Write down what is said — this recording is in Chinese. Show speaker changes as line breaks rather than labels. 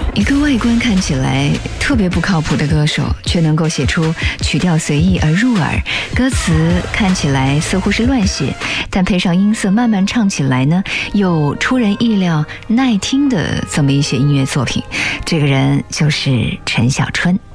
一个外观看起来特别不靠谱的歌手，却能够写出曲调随意而入耳，歌词看起来似乎是乱写，但配上音色慢慢唱起来呢，又出人意料耐听的这么一些音乐作品。这个人就是陈小春。